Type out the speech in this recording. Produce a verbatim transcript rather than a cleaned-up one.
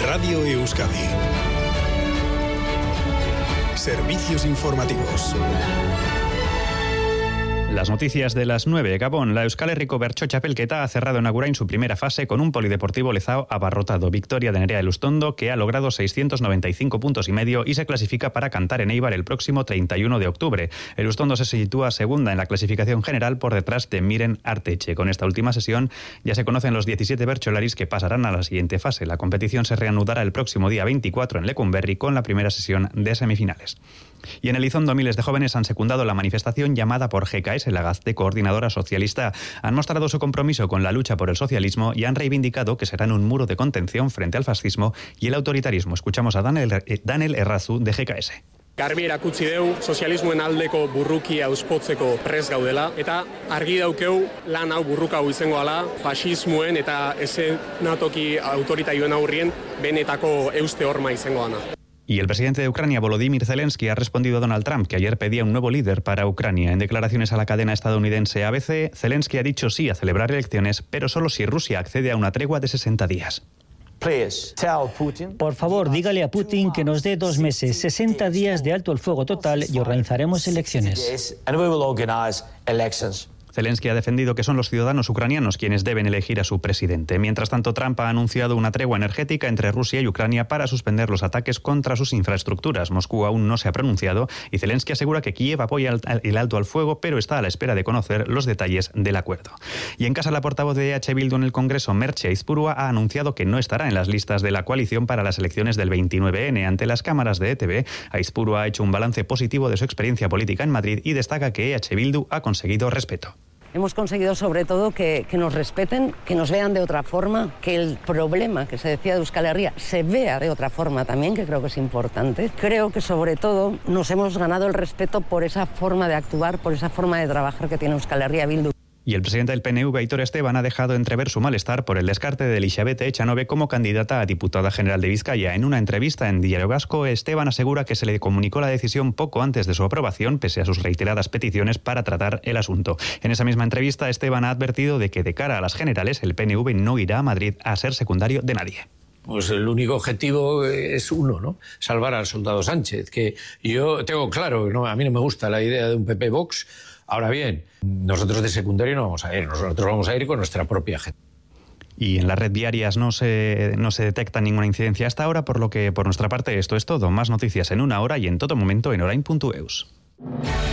Radio Euskadi. Servicios informativos. Las noticias de las nueve. Gabón, la Euskal Herriko Bertso Txapelketa ha cerrado en Agurain su primera fase con un polideportivo Lezao abarrotado. Victoria de Nerea Elustondo, que ha logrado seiscientos noventa y cinco puntos y medio y se clasifica para cantar en Eibar el próximo treinta y uno de octubre. Elustondo se sitúa segunda en la clasificación general por detrás de Miren Arteche. Con esta última sesión ya se conocen los diecisiete bertsolaris que pasarán a la siguiente fase. La competición se reanudará el próximo día veinticuatro en Lecumberri con la primera sesión de semifinales. Y en Elizondo, miles de jóvenes han secundado la manifestación llamada por G K S, la Gazte Coordinadora Socialista. Han mostrado su compromiso con la lucha por el socialismo y han reivindicado que serán un muro de contención frente al fascismo y el autoritarismo. Escuchamos a Daniel, Daniel Errazu de G K S. Garbi erakutsi deu sozialismoen aldeko burrukia auspotzeko prest gaudela eta argi daukeu lan hau burruka hau izango ala fasismoen eta esenatoki autoritarioen aurrien benetako euste horma izango dana. Y el presidente de Ucrania, Volodymyr Zelensky, ha respondido a Donald Trump, que ayer pedía un nuevo líder para Ucrania. En declaraciones a la cadena estadounidense A B C, Zelensky ha dicho sí a celebrar elecciones, pero solo si Rusia accede a una tregua de sesenta días. Por favor, dígale a Putin que nos dé dos meses, sesenta días de alto el fuego total y organizaremos elecciones. Zelensky ha defendido que son los ciudadanos ucranianos quienes deben elegir a su presidente. Mientras tanto, Trump ha anunciado una tregua energética entre Rusia y Ucrania para suspender los ataques contra sus infraestructuras. Moscú aún no se ha pronunciado y Zelensky asegura que Kiev apoya el alto al fuego, pero está a la espera de conocer los detalles del acuerdo. Y en casa, la portavoz de E H Bildu en el Congreso, Merche Aizpurua, ha anunciado que no estará en las listas de la coalición para las elecciones del veintinueve ene. Ante las cámaras de E T V, Aizpurua ha hecho un balance positivo de su experiencia política en Madrid y destaca que E H Bildu ha conseguido respeto. Hemos conseguido sobre todo que, que nos respeten, que nos vean de otra forma, que el problema que se decía de Euskal Herria se vea de otra forma también, que creo que es importante. Creo que sobre todo nos hemos ganado el respeto por esa forma de actuar, por esa forma de trabajar que tiene Euskal Herria Bildu. Y el presidente del P N V, Aitor Esteban, ha dejado entrever su malestar por el descarte de Elixabete Echanove como candidata a diputada general de Vizcaya. En una entrevista en Diario Vasco, Esteban asegura que se le comunicó la decisión poco antes de su aprobación, pese a sus reiteradas peticiones para tratar el asunto. En esa misma entrevista, Esteban ha advertido de que de cara a las generales, el P N V no irá a Madrid a ser secundario de nadie. Pues el único objetivo es uno, ¿no? Salvar al soldado Sánchez, que yo tengo claro, ¿no? A mí no me gusta la idea de un P P Vox. Ahora bien, nosotros de secundario no vamos a ir, nosotros vamos a ir con nuestra propia gente. Y en la red Viarias no se, no se detecta ninguna incidencia hasta ahora, por lo que por nuestra parte esto es todo. Más noticias en una hora y en todo momento en orain punto eus.